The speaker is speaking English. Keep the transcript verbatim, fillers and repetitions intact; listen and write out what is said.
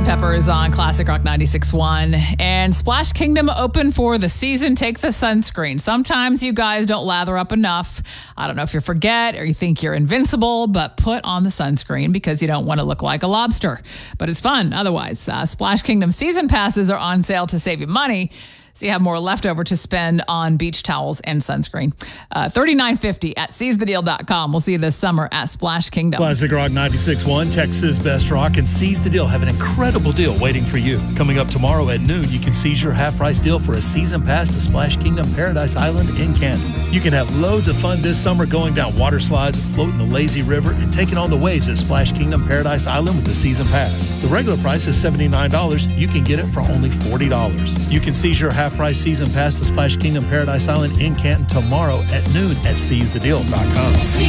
Chili Peppers on Classic Rock ninety-six point one. And Splash Kingdom open for the season. Take the sunscreen. Sometimes you guys don't lather up enough. I don't know if you forget or you think you're invincible, but put on the sunscreen because you don't want to look like a lobster. But it's fun otherwise. Uh, Splash Kingdom season passes are on sale to save you money, so you have more left over to spend on beach towels and sunscreen. Uh, thirty-nine fifty at seize the deal dot com. We'll see you this summer at Splash Kingdom. Classic Rock ninety-six point one, Texas Best Rock, and Seize the Deal have an incredible deal waiting for you. Coming up tomorrow at noon, you can seize your half-price deal for a season pass to Splash Kingdom Paradise Island in Canton. You can have loads of fun this summer going down water slides, floating the lazy river, and taking on the waves at Splash Kingdom Paradise Island with the season pass. The regular price is seventy-nine dollars. You can get it for only forty dollars. You can seize your half-price season pass to Splash Kingdom Paradise Island in Canton tomorrow at noon at seize the deal dot com.